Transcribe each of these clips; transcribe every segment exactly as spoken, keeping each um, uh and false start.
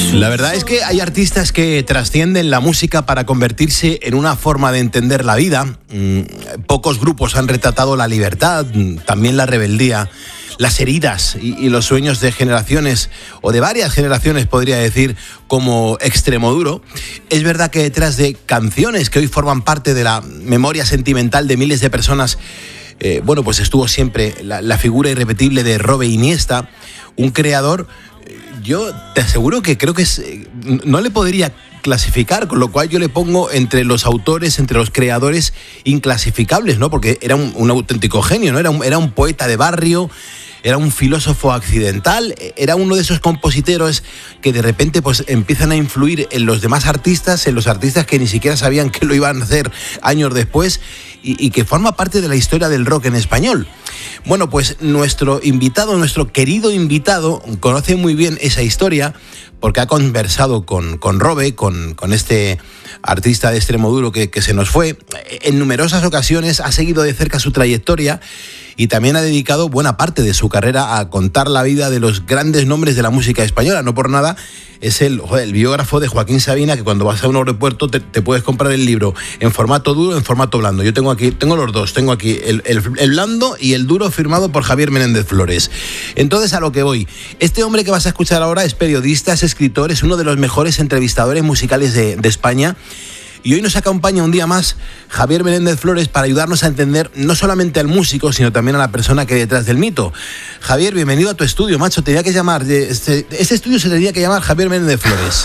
La verdad es que hay artistas que trascienden la música para convertirse en una forma de entender la vida. Pocos grupos han retratado la libertad, también la rebeldía, las heridas y, y los sueños de generaciones, o de varias generaciones podría decir, como Extremoduro. Es verdad que detrás de canciones que hoy forman parte de la memoria sentimental de miles de personas, eh, bueno, pues estuvo siempre la, la figura irrepetible de Robe Iniesta, un creador. Yo te aseguro que creo que es, no le podría clasificar, con lo cual yo le pongo entre los autores, entre los creadores inclasificables, ¿no? Porque era un, un auténtico genio, ¿no? Era un, era un poeta de barrio, era un filósofo accidental, era uno de esos compositores que de repente pues empiezan a influir en los demás artistas, en los artistas que ni siquiera sabían que lo iban a hacer años después, y, y que forma parte de la historia del rock en español. Bueno, pues nuestro invitado, nuestro querido invitado, conoce muy bien esa historia porque ha conversado con, con Robe, con, con este artista de Extremoduro que, que se nos fue. En numerosas ocasiones ha seguido de cerca su trayectoria y también ha dedicado buena parte de su carrera a contar la vida de los grandes nombres de la música española. No por nada es el, joder, el biógrafo de Joaquín Sabina, que cuando vas a un aeropuerto te, te puedes comprar el libro en formato duro, en formato blando. Yo tengo aquí, tengo los dos, tengo aquí el, el, el blando y el duro firmado por Javier Menéndez Flores. Entonces, a lo que voy. Este hombre que vas a escuchar ahora es periodista, es escritor, es uno de los mejores entrevistadores musicales de, de España. Y hoy nos acompaña un día más Javier Menéndez Flores para ayudarnos a entender no solamente al músico, sino también a la persona que hay detrás del mito. Javier, bienvenido a tu estudio, macho. Tenía que llamar, este, este estudio se tenía que llamar Javier Menéndez Flores.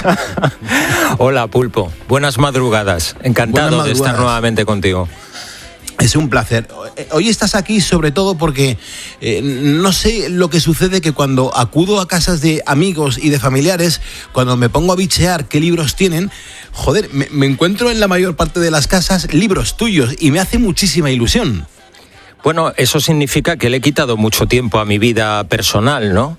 Hola, Pulpo. Buenas madrugadas. Encantado Buenas madrugadas. de estar nuevamente contigo. Es un placer. Hoy estás aquí sobre todo porque eh, no sé lo que sucede, que cuando acudo a casas de amigos y de familiares, cuando me pongo a bichear qué libros tienen, joder, me, me encuentro en la mayor parte de las casas libros tuyos y me hace muchísima ilusión. Bueno, eso significa que le he quitado mucho tiempo a mi vida personal, ¿no?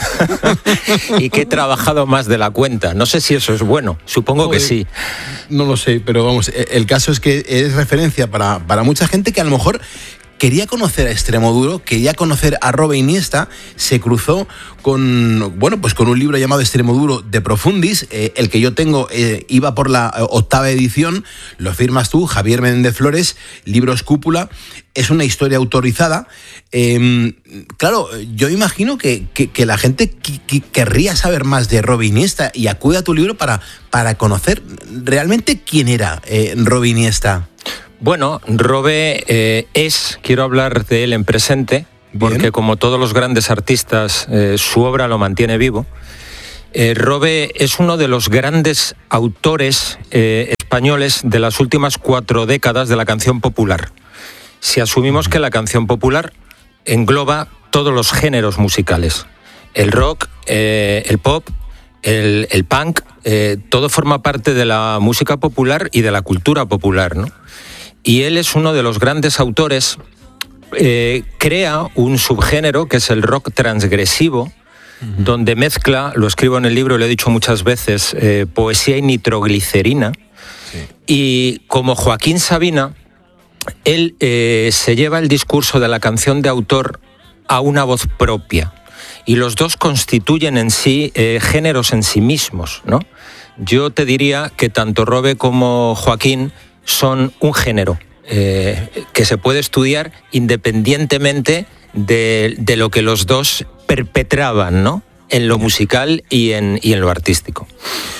Y que he trabajado más de la cuenta. No sé si eso es bueno, supongo Joder, que sí. No lo sé, pero vamos, el caso es que es referencia para, para mucha gente que a lo mejor quería conocer a Extremoduro, quería conocer a Robe Iniesta, se cruzó con, bueno, pues con un libro llamado Extremoduro de Profundis, eh, el que yo tengo eh, iba por la octava edición, lo firmas tú, Javier Menéndez Flores, Libros Cúpula, es una historia autorizada. Eh, claro, yo imagino que, que, que la gente que, que querría saber más de Robe Iniesta y acude a tu libro para, para conocer realmente quién era eh, Robe Iniesta. Bueno, Robe eh, es, quiero hablar de él en presente, porque Bien. como todos los grandes artistas, eh, su obra lo mantiene vivo. Eh, Robe es uno de los grandes autores eh, españoles de las últimas cuatro décadas de la canción popular. Si asumimos que la canción popular engloba todos los géneros musicales, el rock, eh, el pop, el, el punk, eh, todo forma parte de la música popular y de la cultura popular, ¿no? Y él es uno de los grandes autores, eh, crea un subgénero que es el rock transgresivo, uh-huh. donde mezcla, lo escribo en el libro y lo he dicho muchas veces, eh, poesía y nitroglicerina. Sí. Y como Joaquín Sabina, él eh, se lleva el discurso de la canción de autor a una voz propia. Y los dos constituyen en sí eh, géneros en sí mismos, ¿no? Yo te diría que tanto Robe como Joaquín son un género eh, que se puede estudiar independientemente de, de lo que los dos perpetraban, ¿no? En lo musical y en, y en lo artístico.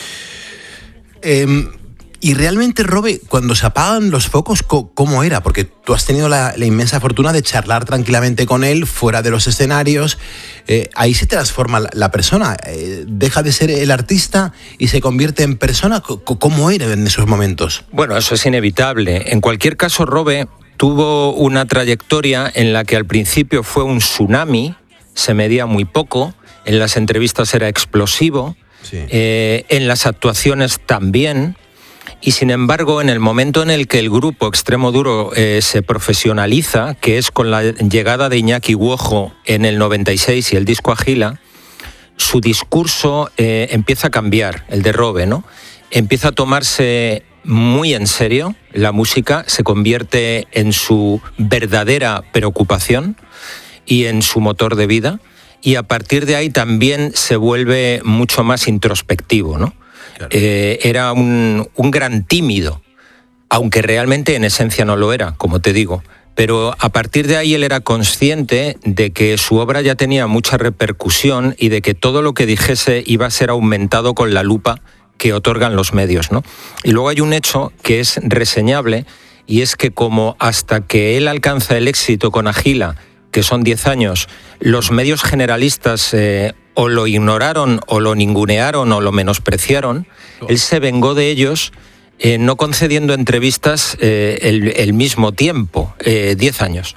Eh, y realmente, Robe, cuando se apagan los focos, ¿cómo era? Porque tú has tenido la, la inmensa fortuna de charlar tranquilamente con él fuera de los escenarios. Eh, ahí se transforma la, la persona, eh, deja de ser el artista y se convierte en persona. ¿Cómo era en esos momentos? Bueno, eso es inevitable. En cualquier caso, Robe tuvo una trayectoria en la que al principio fue un tsunami, se medía muy poco, en las entrevistas era explosivo, sí. eh, en las actuaciones también. Y sin embargo, en el momento en el que el grupo Extremoduro eh, se profesionaliza, que es con la llegada de Iñaki Uojo en el noventa y seis y el disco Agila, su discurso eh, empieza a cambiar, el de Robe, ¿no? Empieza a tomarse muy en serio la música, se convierte en su verdadera preocupación y en su motor de vida. y a partir de ahí también se vuelve mucho más introspectivo, ¿no? Claro. Eh, era un, un gran tímido, aunque realmente en esencia no lo era, como te digo. Pero a partir de ahí él era consciente de que su obra ya tenía mucha repercusión y de que todo lo que dijese iba a ser aumentado con la lupa que otorgan los medios, ¿no? Y luego hay un hecho que es reseñable, y es que como hasta que él alcanza el éxito con Agila, que son diez años, los medios generalistas eh, o lo ignoraron, o lo ningunearon, o lo menospreciaron, él se vengó de ellos eh, no concediendo entrevistas eh, el, el mismo tiempo, eh, diez años.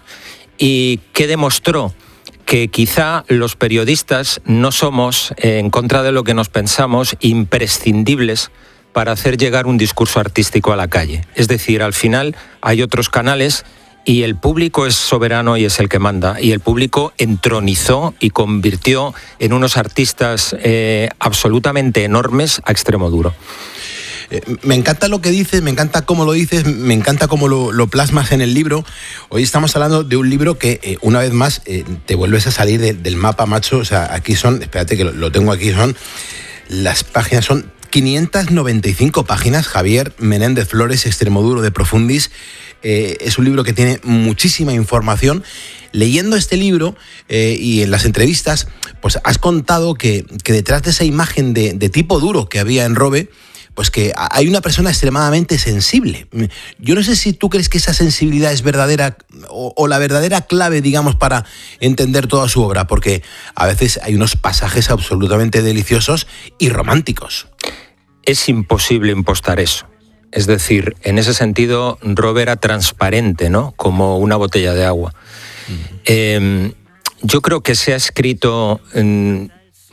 ¿Y qué demostró? Que quizá los periodistas no somos, eh, en contra de lo que nos pensamos, imprescindibles para hacer llegar un discurso artístico a la calle. Es decir, al final hay otros canales y el público es soberano y es el que manda. Y el público entronizó y convirtió en unos artistas eh, absolutamente enormes a extremo duro. Eh, me encanta lo que dices, me encanta cómo lo dices, me encanta cómo lo, lo plasmas en el libro. Hoy estamos hablando de un libro que, eh, una vez más, eh, te vuelves a salir de, del mapa, macho. O sea, aquí son, espérate que lo, lo tengo aquí, son, las páginas son quinientas noventa y cinco páginas, Javier Menéndez Flores, Extremoduro de Profundis. Eh, es un libro que tiene muchísima información. Leyendo este libro eh, y en las entrevistas, pues has contado que, que detrás de esa imagen de, de tipo duro que había en Robe, pues que hay una persona extremadamente sensible. Yo no sé si tú crees que esa sensibilidad es verdadera o, o la verdadera clave, digamos, para entender toda su obra, porque a veces hay unos pasajes absolutamente deliciosos y románticos. Es imposible impostar eso. Es decir, en ese sentido, Robe era transparente, ¿no? Como una botella de agua. Mm. Eh, yo creo que se ha escrito eh,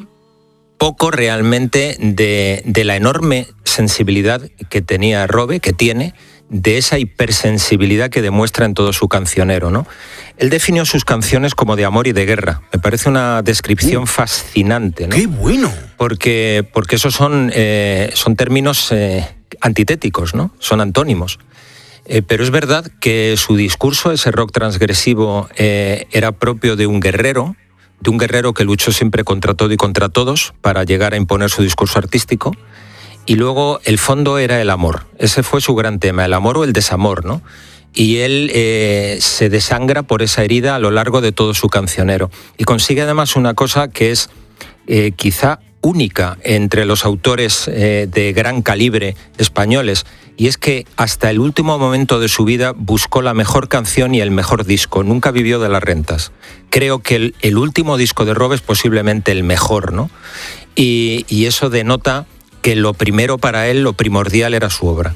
poco realmente de, de la enorme sensibilidad que tenía Robe, que tiene, de esa hipersensibilidad que demuestra en todo su cancionero, ¿no? Él definió sus canciones como de amor y de guerra. Me parece una descripción uh, fascinante, ¿no? ¡Qué bueno! Porque, porque esos son, eh, son términos eh, antitéticos, ¿no? Son antónimos. Eh, pero es verdad que su discurso, ese rock transgresivo, eh, era propio de un guerrero, de un guerrero que luchó siempre contra todo y contra todos para llegar a imponer su discurso artístico. Y luego el fondo era el amor. Ese fue su gran tema, el amor o el desamor, ¿no? Y él eh, se desangra por esa herida a lo largo de todo su cancionero. Y consigue además una cosa que es eh, quizá única entre los autores eh, de gran calibre españoles, y es que hasta el último momento de su vida buscó la mejor canción y el mejor disco. Nunca vivió de las rentas. Creo que el, el último disco de Robe es posiblemente el mejor, ¿no? Y, y eso denota que lo primero para él, lo primordial, era su obra.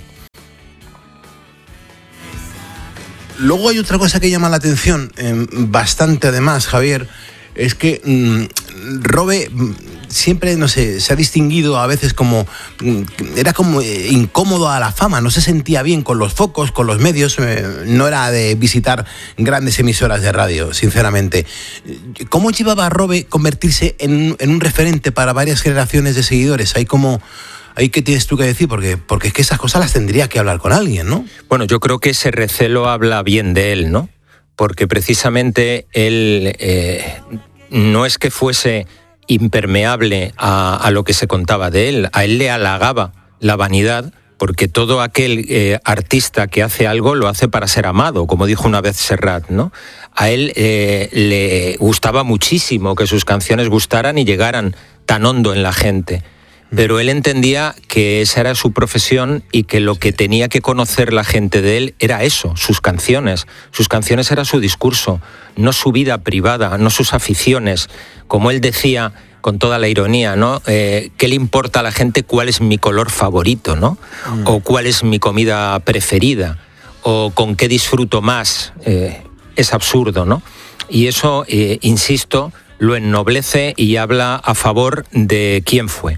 Luego hay otra cosa que llama la atención, eh, bastante además, Javier, es que mmm, Robe siempre, no sé, se ha distinguido a veces como, mmm, era como eh, incómodo a la fama, no se sentía bien con los focos, con los medios, eh, no era de visitar grandes emisoras de radio, sinceramente. ¿Cómo llevaba a Robe convertirse en, en un referente para varias generaciones de seguidores? Hay como... ¿Ahí qué tienes tú que decir? Porque, porque es que esas cosas las tendría que hablar con alguien, ¿no? Bueno, yo creo que ese recelo habla bien de él, ¿no? Porque precisamente él eh, no es que fuese impermeable a, a lo que se contaba de él. A él le halagaba la vanidad, porque todo aquel eh, artista que hace algo lo hace para ser amado, como dijo una vez Serrat, ¿no? A él eh, le gustaba muchísimo que sus canciones gustaran y llegaran tan hondo en la gente. Pero él entendía que esa era su profesión y que lo que tenía que conocer la gente de él era eso, sus canciones. Sus canciones era su discurso, no su vida privada, no sus aficiones. Como él decía, con toda la ironía, ¿no? Eh, ¿Qué le importa a la gente cuál es mi color favorito, ¿no? Mm. O cuál es mi comida preferida, o con qué disfruto más? Eh, es absurdo, ¿no? Y eso, eh, insisto, lo ennoblece y habla a favor de quién fue.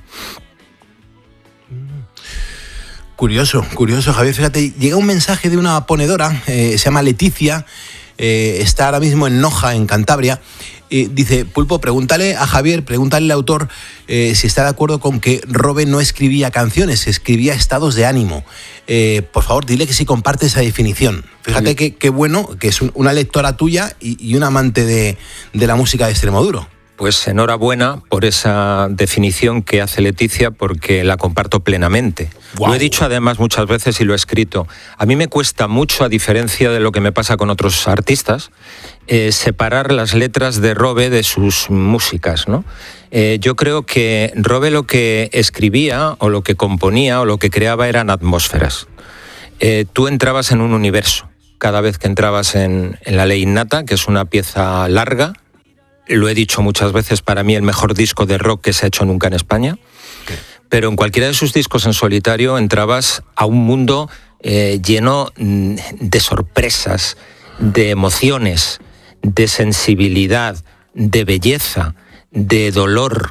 Curioso, curioso, Javier. Fíjate, llega un mensaje de una ponedora, eh, se llama Leticia, eh, está ahora mismo en Noja, en Cantabria. Eh, dice, Pulpo, pregúntale a Javier, pregúntale al autor eh, si está de acuerdo con que Robe no escribía canciones, escribía estados de ánimo. Eh, por favor, dile que sí comparte esa definición. Fíjate sí. que, que bueno, que es un, una lectora tuya y, y un amante de, de la música de Extremoduro. Pues enhorabuena por esa definición que hace Leticia, porque la comparto plenamente. Wow. Lo he dicho además muchas veces y lo he escrito. A mí me cuesta mucho, a diferencia de lo que me pasa con otros artistas, eh, separar las letras de Robe de sus músicas, ¿no? Eh, yo creo que Robe lo que escribía o lo que componía o lo que creaba eran atmósferas. Eh, tú entrabas en un universo cada vez que entrabas en, en La Ley Innata, que es una pieza larga. Lo he dicho muchas veces, para mí el mejor disco de rock que se ha hecho nunca en España. Okay. Pero en cualquiera de sus discos en solitario entrabas a un mundo eh, lleno de sorpresas, de emociones, de sensibilidad, de belleza, de dolor.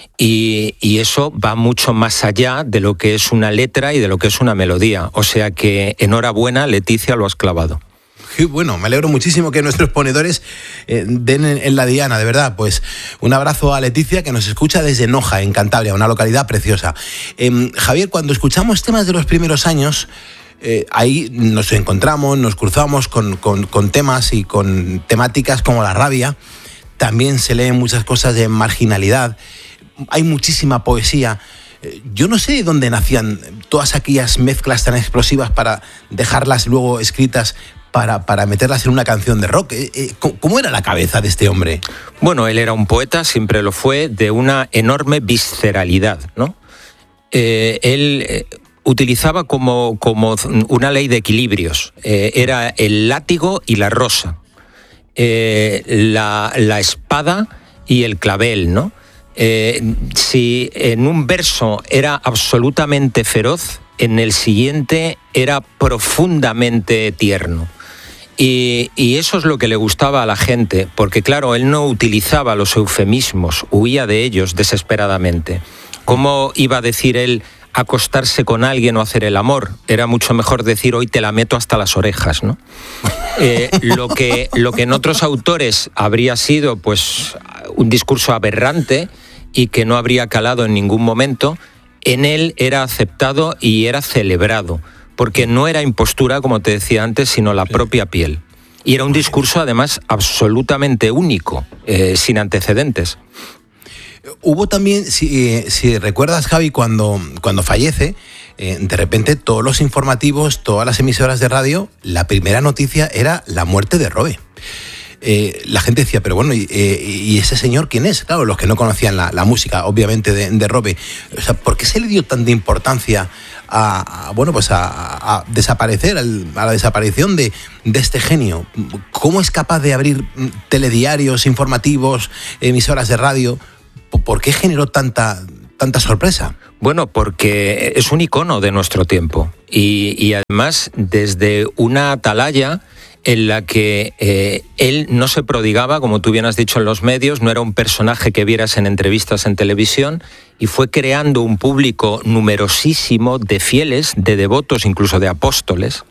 Y, y eso va mucho más allá de lo que es una letra y de lo que es una melodía. O sea que enhorabuena, Leticia, lo has clavado. Bueno, me alegro muchísimo que nuestros ponedores eh, den en, en la diana, de verdad. Pues un abrazo a Leticia, que nos escucha desde Noja, en Cantabria, una localidad preciosa. Eh, Javier, cuando escuchamos temas de los primeros años, eh, ahí nos encontramos, nos cruzamos con, con, con temas y con temáticas como la rabia. También se leen muchas cosas de marginalidad. Hay muchísima poesía. Yo no sé de dónde nacían todas aquellas mezclas tan explosivas para dejarlas luego escritas Para, para meterlas en una canción de rock. ¿Cómo era la cabeza de este hombre? Bueno, él era un poeta, siempre lo fue, de una enorme visceralidad, ¿no? Eh, él eh, utilizaba como, como una ley de equilibrios. Eh, era el látigo y la rosa, eh, la, la espada y el clavel, ¿no? Eh, si en un verso era absolutamente feroz, en el siguiente era profundamente tierno. Y, y eso es lo que le gustaba a la gente, porque claro, él no utilizaba los eufemismos, huía de ellos desesperadamente. ¿Cómo iba a decir él acostarse con alguien o hacer el amor? Era mucho mejor decir hoy te la meto hasta las orejas, ¿no? Eh, lo que, lo que en otros autores habría sido pues un discurso aberrante y que no habría calado en ningún momento, en él era aceptado y era celebrado, porque no era impostura, como te decía antes, sino la propia piel. Y era un discurso, además, absolutamente único, eh, sin antecedentes. Hubo también, si, si recuerdas, Javi, cuando, cuando fallece, eh, de repente todos los informativos, todas las emisoras de radio, la primera noticia era la muerte de Robe. Eh, la gente decía, pero bueno, ¿y, eh, ¿y ese señor quién es? Claro, los que no conocían la, la música, obviamente, de, de Robe. O sea, ¿por qué se le dio tanta importancia a, a bueno, pues a, a desaparecer, a la desaparición de, de este genio? ¿Cómo es capaz de abrir telediarios, informativos, emisoras de radio? ¿Por qué generó tanta, tanta sorpresa? Bueno, porque es un icono de nuestro tiempo y, y además desde una atalaya en la que eh, él no se prodigaba, como tú bien has dicho, en los medios, no era un personaje que vieras en entrevistas en televisión, y fue creando un público numerosísimo de fieles, de devotos, incluso de apóstoles,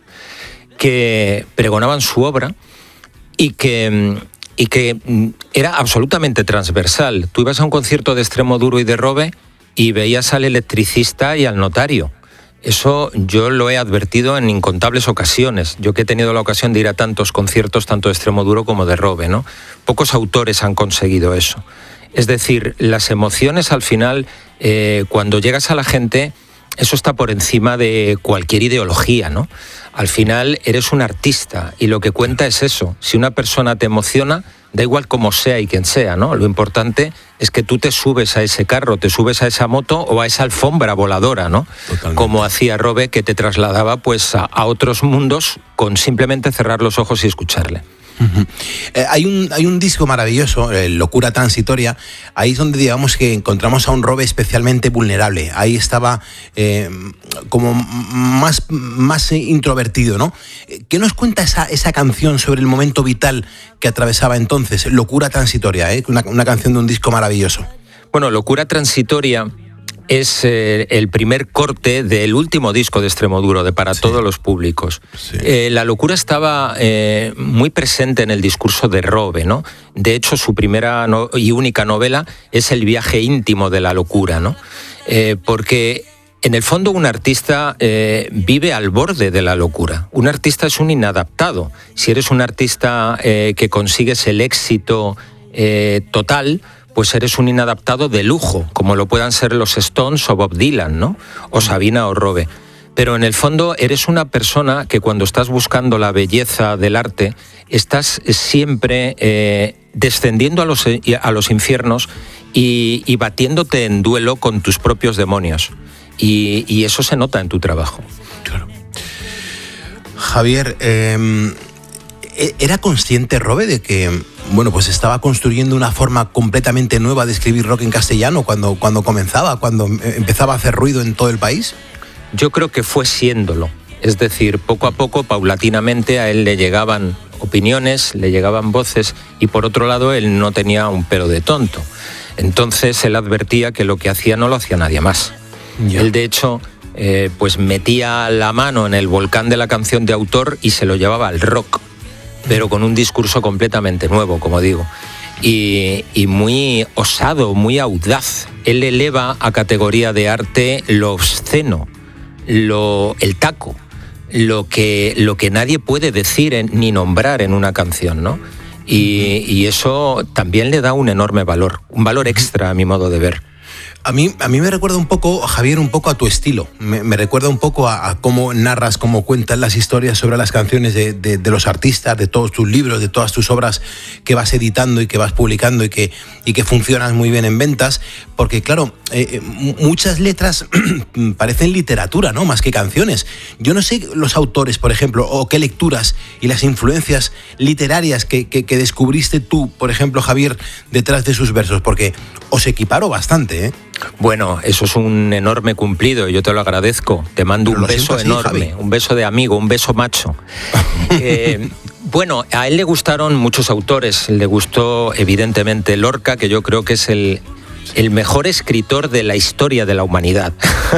que pregonaban su obra y que, y que era absolutamente transversal. Tú ibas a un concierto de Extremoduro y de Robe y veías al electricista y al notario. Eso yo lo he advertido en incontables ocasiones. Yo que he tenido la ocasión de ir a tantos conciertos, tanto de Extremoduro como de Robe, ¿no? Pocos autores han conseguido eso. Es decir, las emociones al final, eh, cuando llegas a la gente, eso está por encima de cualquier ideología, ¿no? Al final eres un artista y lo que cuenta es eso. Si una persona te emociona, da igual cómo sea y quién sea, ¿no? Lo importante es que tú te subes a ese carro, te subes a esa moto o a esa alfombra voladora, ¿no? Totalmente. Como hacía Robe, que te trasladaba pues a, a otros mundos con simplemente cerrar los ojos y escucharle. Uh-huh. Eh, hay, un, hay un disco maravilloso, eh, Locura Transitoria. Ahí es donde digamos que encontramos a un Robe especialmente vulnerable. Ahí estaba eh, como más, más introvertido, ¿no? ¿Qué nos cuenta esa, esa canción sobre el momento vital que atravesaba entonces? Locura Transitoria, ¿eh? una, una canción de un disco maravilloso. Bueno, Locura Transitoria es eh, el primer corte del último disco de Extremoduro, de Para sí. Todos los Públicos. Sí. Eh, la locura estaba eh, muy presente en el discurso de Robe, ¿no? De hecho, su primera no- y única novela es El viaje íntimo de la locura, ¿no? Eh, porque en el fondo un artista eh, vive al borde de la locura. Un artista es un inadaptado. Si eres un artista eh, que consigues el éxito eh, total, pues eres un inadaptado de lujo, como lo puedan ser los Stones o Bob Dylan, ¿no? O Sabina o Robe. Pero en el fondo eres una persona que cuando estás buscando la belleza del arte, estás siempre eh, descendiendo a los, a los infiernos y, y batiéndote en duelo con tus propios demonios. Y, y eso se nota en tu trabajo. Claro. Javier, eh, ¿era consciente Robe de que, bueno, pues estaba construyendo una forma completamente nueva de escribir rock en castellano cuando, cuando comenzaba, cuando empezaba a hacer ruido en todo el país? Yo creo que fue siéndolo. Es decir, poco a poco, paulatinamente, a él le llegaban opiniones, le llegaban voces, y por otro lado, él no tenía un pelo de tonto. Entonces, él advertía que lo que hacía no lo hacía nadie más. Yeah. Él, de hecho, eh, pues metía la mano en el volcán de la canción de autor y se lo llevaba al rock, pero con un discurso completamente nuevo, como digo. Y, y muy osado, muy audaz. Él eleva a categoría de arte lo obsceno, Lo, el taco, lo que, lo que nadie puede decir en, ni nombrar en una canción, ¿no? Y, y eso también le da un enorme valor, un valor extra a mi modo de ver. A mí, a mí me recuerda un poco, Javier, un poco a tu estilo. Me, me recuerda un poco a, a cómo narras, cómo cuentas las historias sobre las canciones de, de, de los artistas, de todos tus libros, de todas tus obras que vas editando y que vas publicando y que, y que funcionan muy bien en ventas. Porque, claro, eh, muchas letras parecen literatura, ¿no? Más que canciones. Yo no sé los autores, por ejemplo, o qué lecturas y las influencias literarias que, que, que descubriste tú, por ejemplo, Javier, detrás de sus versos, porque os equiparo bastante, ¿eh? Bueno, eso es un enorme cumplido, yo te lo agradezco. Te mando un beso así, enorme, Javi. Un beso de amigo, un beso macho. eh, bueno, a él le gustaron muchos autores. Le gustó, evidentemente, Lorca, que yo creo que es el, el mejor escritor de la historia de la humanidad.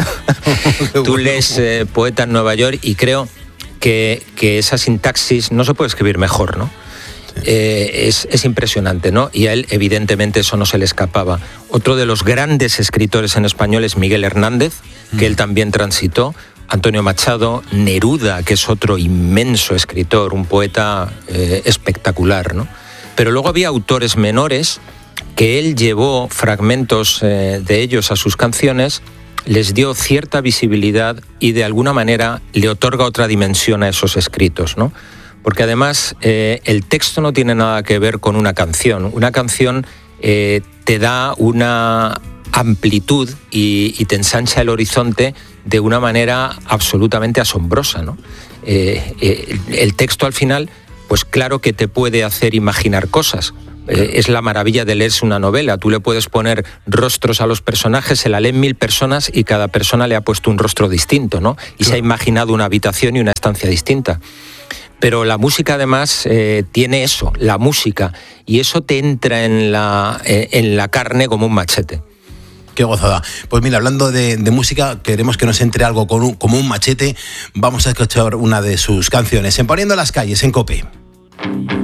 Tú lees eh, Poeta en Nueva York y creo que, que esa sintaxis no se puede escribir mejor, ¿no? Eh, es, es impresionante, ¿no? Y a él, evidentemente, eso no se le escapaba. Otro de los grandes escritores en español es Miguel Hernández, que mm. él también transitó. Antonio Machado, Neruda, que es otro inmenso escritor, un poeta eh, espectacular, ¿no? Pero luego había autores menores que él llevó fragmentos eh, de ellos a sus canciones, les dio cierta visibilidad y de alguna manera le otorga otra dimensión a esos escritos, ¿no? Porque además eh, el texto no tiene nada que ver con una canción. Una canción eh, te da una amplitud y, y te ensancha el horizonte de una manera absolutamente asombrosa, ¿no? Eh, eh, el texto al final, pues claro que te puede hacer imaginar cosas. Eh, es la maravilla de leerse una novela. Tú le puedes poner rostros a los personajes, se la leen mil personas y cada persona le ha puesto un rostro distinto, ¿no? Y se ha imaginado una habitación y una estancia distinta. Pero la música además eh, tiene eso, la música, y eso te entra en la, eh, en la carne como un machete. Qué gozada. Pues mira, hablando de, de música, queremos que nos entre algo con un, como un machete. Vamos a escuchar una de sus canciones, en Poniendo las calles, en COPE.